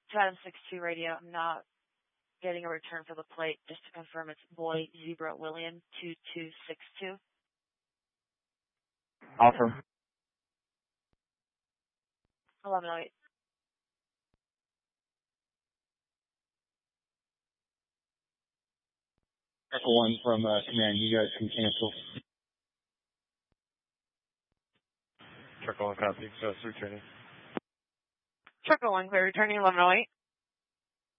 Adam 62 radio. I'm not getting a return for the plate. Just to confirm, it's Boy Zebra William 2262. Offer. 1108. Echo 1 from command. You guys can cancel. Truck 1 copy. So it's returning. Truck 1 clear, returning 1108.